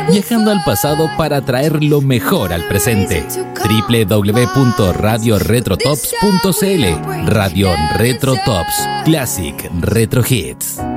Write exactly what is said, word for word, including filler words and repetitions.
viajando al pasado para traer lo mejor al presente. doble u doble u doble u punto radio retrotops punto c l. Radio Retro Tops Classic Retro Hits.